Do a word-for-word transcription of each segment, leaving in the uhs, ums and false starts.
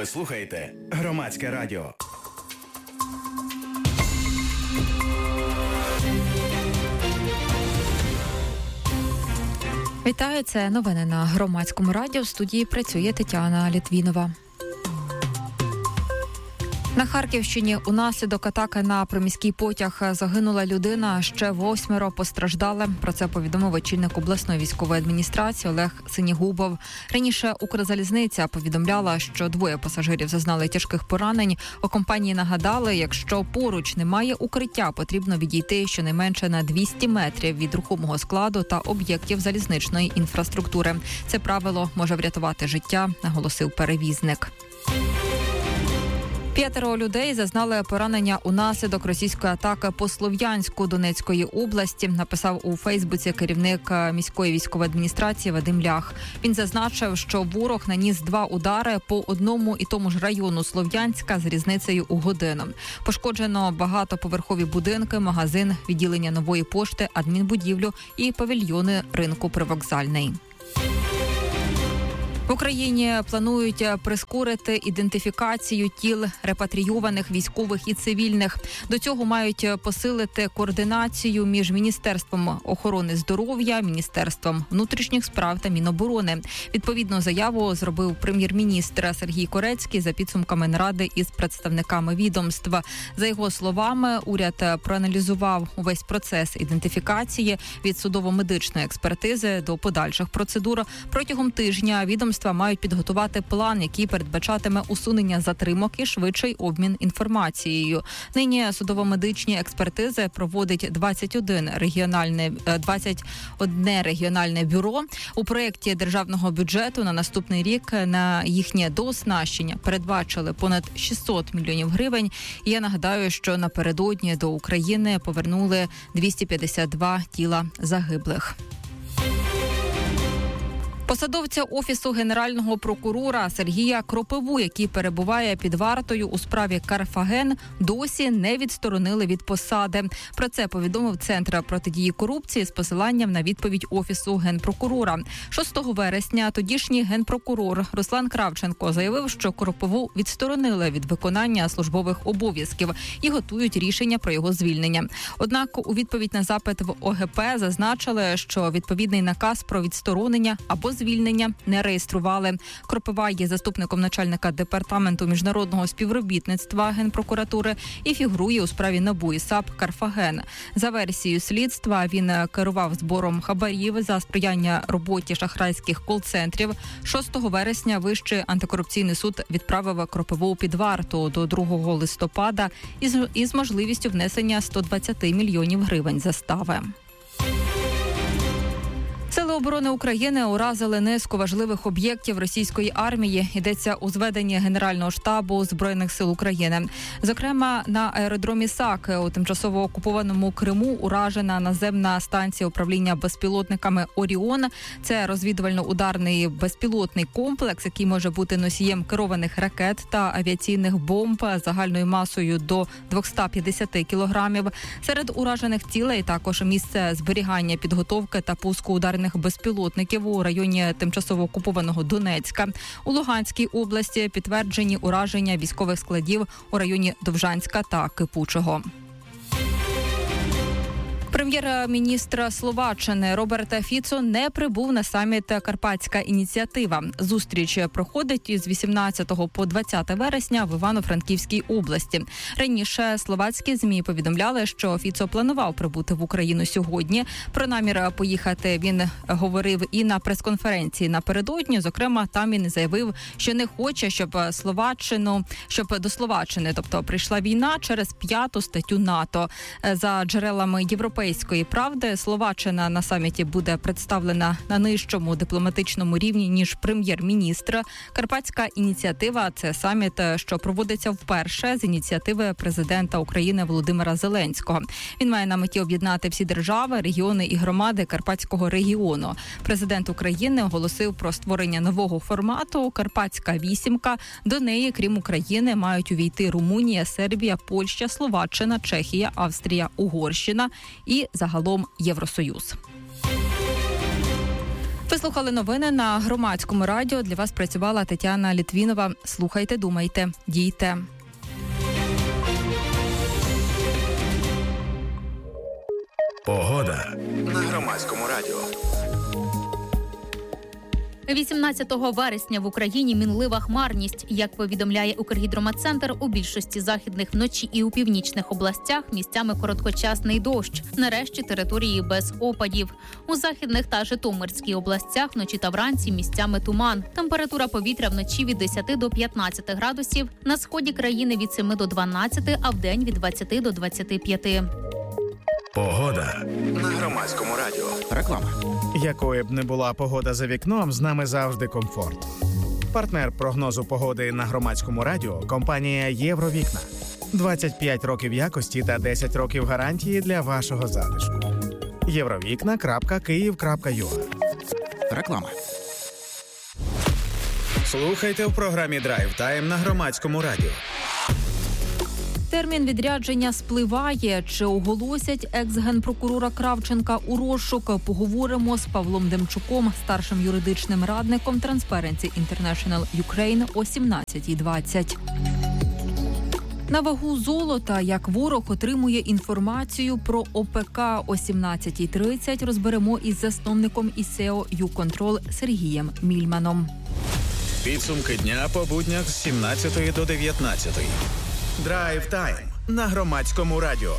Ви слухаєте Громадське радіо. Вітаю, це новини на Громадському радіо. В студії працює Тетяна Літвінова. На Харківщині унаслідок атаки на приміський потяг загинула людина, ще восьмеро постраждали. Про це повідомив очільник обласної військової адміністрації Олег Синігубов. Раніше Укрзалізниця повідомляла, що двоє пасажирів зазнали тяжких поранень. У компанії нагадали, якщо поруч немає укриття, потрібно відійти щонайменше на двісті метрів від рухомого складу та об'єктів залізничної інфраструктури. Це правило може врятувати життя, наголосив перевізник. П'ятеро людей зазнали поранення унаслідок російської атаки по Слов'янську Донецької області, написав у Фейсбуці керівник міської військової адміністрації Вадим Лях. Він зазначив, що ворог наніс два удари по одному і тому ж району Слов'янська з різницею у годину. Пошкоджено багатоповерхові будинки, магазин, відділення Нової пошти, адмінбудівлю і павільйони ринку Привокзальний. В Україні планують прискорити ідентифікацію тіл репатрійованих військових і цивільних. До цього мають посилити координацію між Міністерством охорони здоров'я, Міністерством внутрішніх справ та Міноборони. Відповідну заяву зробив прем'єр-міністр Сергій Корецький за підсумками наради із представниками відомства. За його словами, уряд проаналізував увесь процес ідентифікації від судово-медичної експертизи до подальших процедур. Протягом тижня відомство мають підготувати план, який передбачатиме усунення затримок і швидший обмін інформацією. Нині судово-медичні експертизи проводить двадцять один регіональне, двадцять одне регіональне бюро. У проєкті державного бюджету на наступний рік на їхнє дооснащення передбачили понад шістсот мільйонів гривень. І я нагадаю, що напередодні до України повернули двісті п'ятдесят два тіла загиблих. Посадовця Офісу Генерального прокурора Сергія Кропиву, який перебуває під вартою у справі Карфаген, досі не відсторонили від посади. Про це повідомив Центр протидії корупції з посиланням на відповідь Офісу Генпрокурора. шостого вересня тодішній генпрокурор Руслан Кравченко заявив, що Кропиву відсторонили від виконання службових обов'язків і готують рішення про його звільнення. Однак у відповідь на запит в О Ге Пе зазначили, що відповідний наказ про відсторонення або звільнення не реєстрували. Кропива є заступником начальника департаменту міжнародного співробітництва Генпрокуратури і фігурує у справі НАБУ і САП «Карфаген». За версією слідства, він керував збором хабарів за сприяння роботі шахрайських кол-центрів. шостого вересня Вищий антикорупційний суд відправив Кропиву під варту до другого листопада із, із можливістю внесення сто двадцять мільйонів гривень застави. Сили оборони України уразили низку важливих об'єктів російської армії. Йдеться у зведенні Генерального штабу Збройних сил України. Зокрема, на аеродромі Саки у тимчасово окупованому Криму уражена наземна станція управління безпілотниками «Оріон». Це розвідувально-ударний безпілотний комплекс, який може бути носієм керованих ракет та авіаційних бомб загальною масою до двісті п'ятдесят кілограмів. Серед уражених цілей також місце зберігання, підготовки та пуску ударних безпілотників у районі тимчасово окупованого Донецька. У Луганській області підтверджені ураження військових складів у районі Довжанська та Кипучого. Прем'єр-міністр Словаччини Роберт Фіцо не прибув на саміт «Карпатська ініціатива». Зустріч проходить із вісімнадцятого по двадцяте вересня в Івано-Франківській області. Раніше словацькі ЗМІ повідомляли, що Фіцо планував прибути в Україну сьогодні. Про намір поїхати він говорив і на прес-конференції напередодні. Зокрема, там він заявив, що не хоче, щоб Словаччину, щоб до Словаччини, тобто прийшла війна через п'яту статтю НАТО. За джерелами європейських «Європейської правди», Словаччина на саміті буде представлена на нижчому дипломатичному рівні, ніж прем'єр-міністр. Карпатська ініціатива – це саміт, що проводиться вперше з ініціативи президента України Володимира Зеленського. Він має на меті об'єднати всі держави, регіони і громади Карпатського регіону. Президент України оголосив про створення нового формату «Карпатська вісімка». До неї, крім України, мають увійти Румунія, Сербія, Польща, Словаччина, Чехія, Австрія, Угорщина і загалом Євросоюз. Ви слухали новини на Громадському радіо. Для вас працювала Тетяна Літвінова. Слухайте, думайте, дійте. Погода на Громадському радіо. вісімнадцятого вересня в Україні мінлива хмарність. Як повідомляє Укргідрометцентр, у більшості західних вночі і у північних областях місцями короткочасний дощ. Нарешті території без опадів. У західних та Житомирській областях вночі та вранці місцями туман. Температура повітря вночі від десяти до п'ятнадцяти градусів, на сході країни від семи до дванадцяти, а вдень від двадцяти до двадцяти п'яти. Погода на Громадському радіо. Реклама. Якою б не була погода за вікном, з нами завжди комфорт. Партнер прогнозу погоди на Громадському радіо – компанія «Євровікна». двадцять п'ять років якості та десять років гарантії для вашого затишку. євровікна крапка київ крапка ю а. Реклама. Слухайте в програмі «Драйв Тайм» на Громадському радіо. Термін відрядження спливає. Чи оголосять екс-генпрокурора Кравченка у розшук? Поговоримо з Павлом Демчуком, старшим юридичним радником Transparency International Ukraine о сімнадцятій двадцять. На вагу золота, як ворог отримує інформацію про ОПК о сімнадцятій тридцять, розберемо із засновником ай сі о «Юконтрол» Сергієм Мільманом. Підсумки дня по буднях з сімнадцятої до дев'ятнадцятої. Драйв Тайм на Громадському радіо.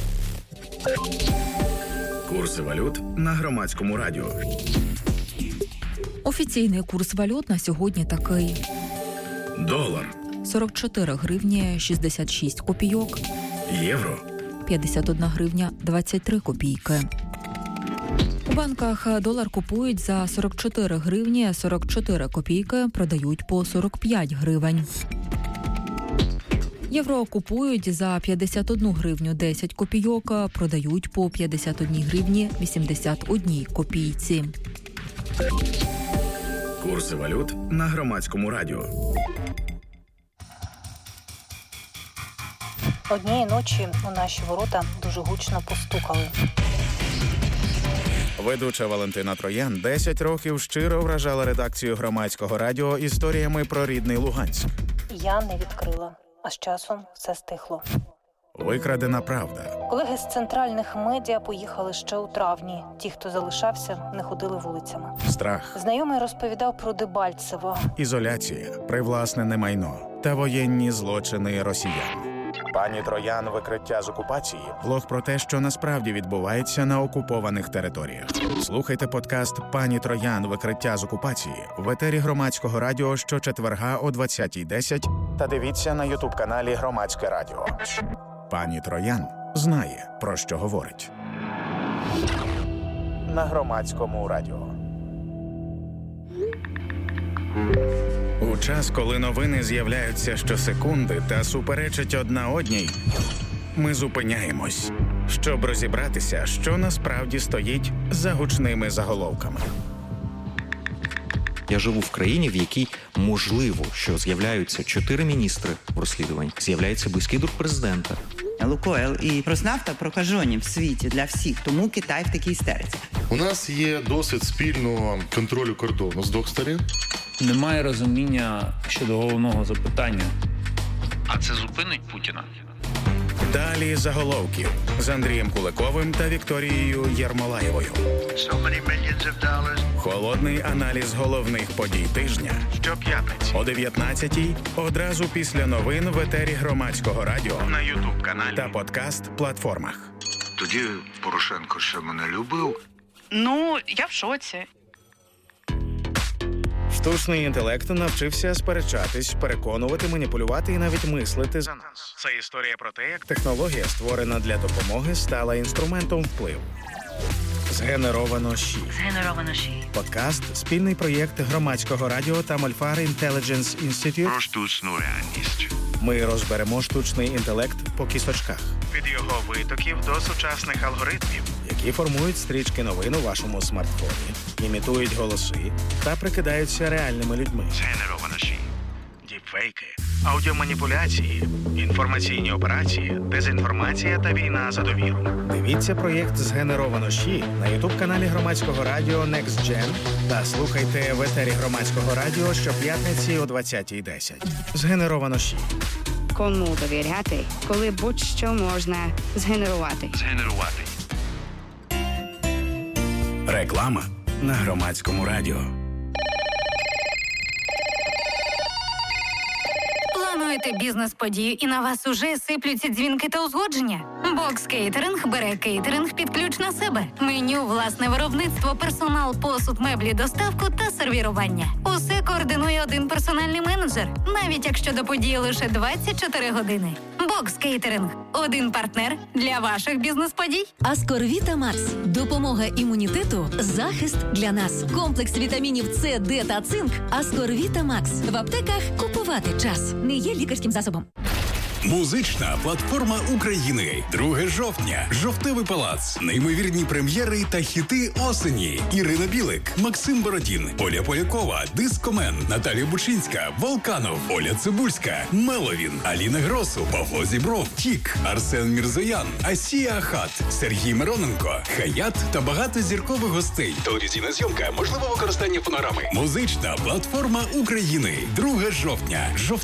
Курси валют на Громадському радіо. Офіційний курс валют на сьогодні такий. Долар. сорок чотири гривні шістдесят шість копійок. Євро. п'ятдесят одна гривня двадцять три копійки. У банках долар купують за сорок чотири гривні сорок чотири копійки, продають по сорок п'ять гривень. Євро купують за п'ятдесят одну гривню десять копійок, продають по п'ятдесят одні гривні вісімдесят одній копійці. Курси валют на Громадському радіо. Однієї ночі у наші ворота дуже гучно постукали. Ведуча Валентина Троян десять років щиро вражала редакцію Громадського радіо історіями про рідний Луганськ. Я не відкрила, а з часом все стихло. Викрадена правда. Колеги з центральних медіа поїхали ще у травні. Ті, хто залишався, не ходили вулицями. Страх. Знайомий розповідав про Дебальцево. Ізоляція, привласнене майно та воєнні злочини росіян. Пані Троян «Викриття з окупації» – блог про те, що насправді відбувається на окупованих територіях. Слухайте подкаст «Пані Троян. Викриття з окупації» в етері Громадського радіо щочетверга о двадцятій десять та дивіться на ютуб-каналі Громадське радіо. Пані Троян знає, про що говорить. На Громадському радіо. У час, коли новини з'являються щосекунди та суперечать одна одній, ми зупиняємось, щоб розібратися, що насправді стоїть за гучними заголовками. Я живу в країні, в якій можливо, що з'являються чотири міністри в розслідуванні, з'являється близький друг президента. Лукойл і Роснафта прокажені в світі для всіх, тому Китай в такій істериці. У нас є досвід спільного контролю кордону з двох сторін. Немає розуміння щодо головного запитання. А це зупинить Путіна? Далі заголовків з Андрієм Куликовим та Вікторією Єрмолаєвою. Холодний аналіз головних подій тижня щоп'ятниці о дев'ятнадцятій, одразу після новин в етері Громадського радіо, на ютуб-каналі та подкаст-платформах. Тоді Порошенко ще мене любив? Ну, я в шоці. Штучний інтелект навчився сперечатись, переконувати, маніпулювати і навіть мислити за нас. Це історія про те, як технологія, створена для допомоги, стала інструментом впливу. Згенеровано ЩІ. Згенеровано ЩІ. Подкаст – спільний проєкт Громадського радіо та Мольфар Intelligence Institute. Про штучну реальність. Ми розберемо штучний інтелект по кісточках. Від його витоків до сучасних алгоритмів, які формують стрічки новин у вашому смартфоні, імітують голоси та прикидаються реальними людьми. Згенеровано ЩІ. Діпфейки, аудіоманіпуляції, інформаційні операції, дезінформація та війна за довіру. Дивіться проєкт «Згенеровано ЩІ» на ютуб-каналі Громадського радіо NextGen та слухайте в етері Громадського радіо щоп'ятниці о двадцятій десять. «Згенеровано ЩІ». Кому довіряти, коли будь-що можна згенерувати. Згенерувати. Реклама на Громадському радіо. Плануєте бізнес-подію і на вас уже сиплються дзвінки та узгодження? Бокс Кейтеринг бере кейтеринг під ключ на себе. Меню, власне виробництво, персонал, посуд, меблі, доставку та сервірування. Усе координує один персональний менеджер, навіть якщо до події лише двадцять чотири години. Бокс Кейтеринг – один партнер для ваших бізнес-подій. Аскорвіта Макс. Допомога імунітету, захист для нас. Комплекс вітамінів С, Д та цинк. Аскорвіта Макс. В аптеках купувати час. Не є лікарським засобом. Музична платформа України. друге жовтня. Жовтневий палац. Неймовірні прем'єри та хіти осені. Ірина Білик, Максим Бородін, Оля Полякова, Дискомен, Наталія Бучинська, Волканов, Оля Цибульська, Меловін, Аліна Гросу, Павло Зібров, Тік, Арсен Мірзоян, Асія Ахат, Сергій Мироненко, Хаят та багато зіркових гостей. Телевізійна зйомка, можливо використання фонограми. Музична платформа України. друге жовтня. Жовт